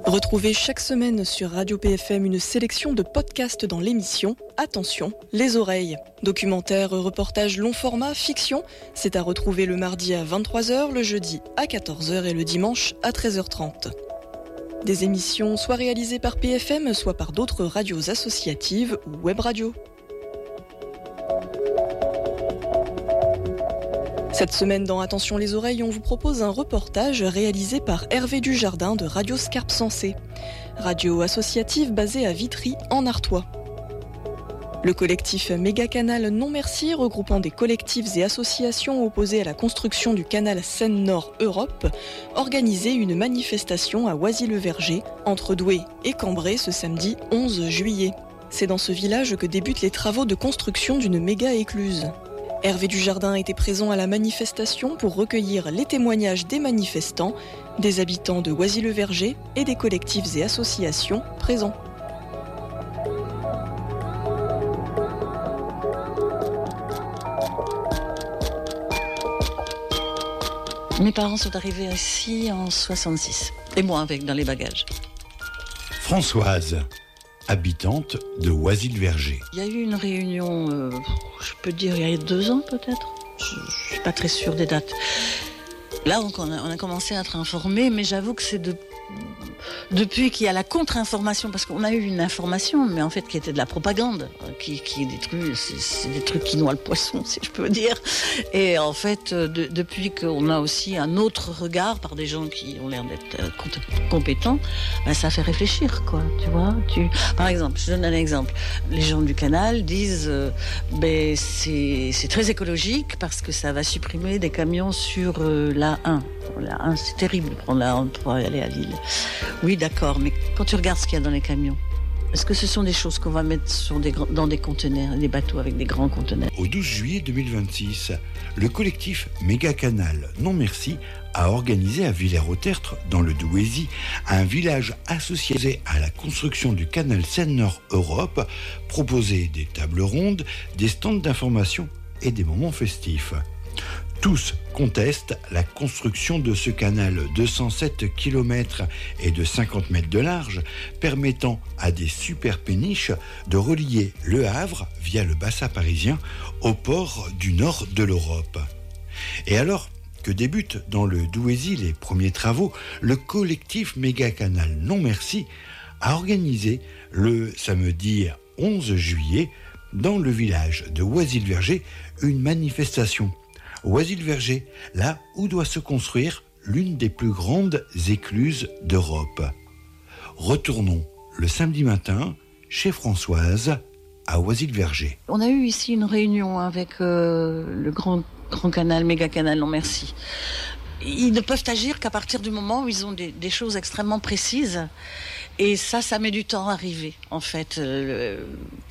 Retrouvez chaque semaine sur Radio PFM une sélection de podcasts dans l'émission Attention, les oreilles. Documentaires, reportages long format, fiction, c'est à retrouver le mardi à 23h, le jeudi à 14h et le dimanche à 13h30. Des émissions soit réalisées par PFM, soit par d'autres radios associatives ou web radios. Cette semaine dans Attention les oreilles, on vous propose un reportage réalisé par Hervé Dujardin de Radio Scarpe Sensée, radio associative basée à Vitry en Artois. Le collectif Mégacanal Non Merci, regroupant des collectifs et associations opposés à la construction du canal Seine-Nord-Europe, organisait une manifestation à Oisy-le-Verger, entre Douai et Cambrai ce samedi 11 juillet. C'est dans ce village que débutent les travaux de construction d'une méga-écluse. Hervé Dujardin était présent à la manifestation pour recueillir les témoignages des manifestants, des habitants de Oisy-le-Verger et des collectifs et associations présents. Mes parents sont arrivés ici en 66, et moi avec dans les bagages. Françoise, habitante de Oisy-le-Verger. Il y a eu une réunion, je peux dire il y a 2 ans peut-être, je ne suis pas très sûre des dates. Là on a commencé à être informés, mais j'avoue que c'est depuis qu'il y a la contre-information, parce qu'on a eu une information, mais en fait qui était de la propagande, qui est des trucs, c'est des trucs qui noient le poisson, si je peux dire. Et en fait, depuis qu'on a aussi un autre regard par des gens qui ont l'air d'être compétents, ben ça fait réfléchir, quoi. Tu vois. Par exemple, je donne un exemple. Les gens du canal disent, ben c'est très écologique parce que ça va supprimer des camions sur l'A1. L'A1, c'est terrible de prendre l'A1 pour aller à Lille. Oui, d'accord, mais quand tu regardes ce qu'il y a dans les camions, est-ce que ce sont des choses qu'on va mettre dans des conteneurs, des bateaux avec des grands conteneurs ? Au 12 juillet 2026, le collectif Mégacanal Non Merci a organisé à Villers-au-Tertre, dans le Douaisis, un village associé à la construction du canal Seine-Nord-Europe, proposé des tables rondes, des stands d'information et des moments festifs. Tous contestent la construction de ce canal de 107 km et de 50 mètres de large, permettant à des super péniches de relier Le Havre, via le bassin parisien, au port du nord de l'Europe. Et alors que débutent dans le Douaisis les premiers travaux, le collectif Mégacanal Non Merci a organisé le samedi 11 juillet, dans le village de Oisy-le-Verger, une manifestation. Oisy-le-Verger, là où doit se construire l'une des plus grandes écluses d'Europe. Retournons le samedi matin chez Françoise à Oisy-le-Verger. On a eu ici une réunion avec le grand canal, Mégacanal Non Merci. Ils ne peuvent agir qu'à partir du moment où ils ont des choses extrêmement précises. Et ça met du temps à arriver, en fait.